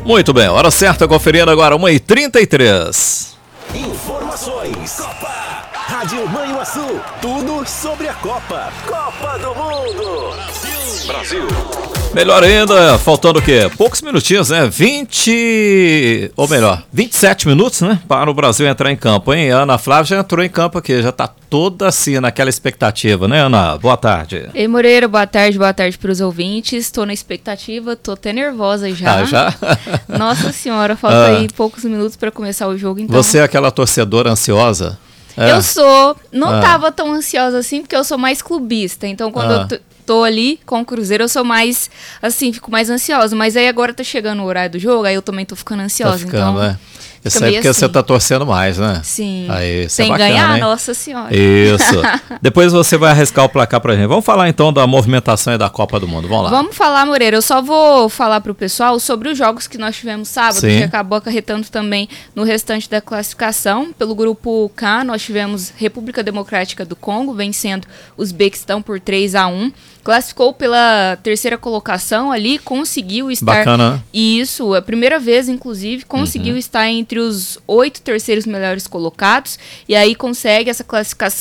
Muito bem, hora certa, conferindo agora 1h33. Informações. Copa. Rádio Manhuaçu. Tudo sobre a Copa. Copa do Mundo. Brasil. Melhor ainda, faltando o quê? Poucos minutinhos, né? 27 minutos, né? Para o Brasil entrar em campo, hein? A Ana Flávia já entrou em campo aqui, já tá toda assim naquela expectativa, né, Ana? Boa tarde. Ei, Moreira, boa tarde para os ouvintes. Estou na expectativa, tô até nervosa já. Ah, já? Nossa senhora, falta aí poucos minutos para começar o jogo, então. Você é aquela torcedora ansiosa? É. Eu sou, não tava tão ansiosa assim, porque eu sou mais clubista, então quando eu tô ali com o Cruzeiro, eu sou mais, assim, fico mais ansiosa, mas aí agora tá chegando o horário do jogo, aí eu também tô ficando ansiosa, então... É. Isso aí porque assim. Você tá torcendo mais, né? Sim. Aí, isso sem é bacana, ganhar, hein? nossa senhora. Isso. Depois você vai arriscar o placar pra gente. Vamos falar então da movimentação e da Copa do Mundo. Vamos lá. Vamos falar, Moreira. Eu só vou falar pro pessoal sobre os jogos que nós tivemos sábado, Sim. que acabou acarretando também no restante da classificação. Pelo grupo K, nós tivemos República Democrática do Congo vencendo o Uzbequistão por 3-1. Classificou pela terceira colocação ali, conseguiu estar... Bacana. Isso, a primeira vez, inclusive, conseguiu estar entre os 8 terceiros melhores colocados, e aí consegue essa classificação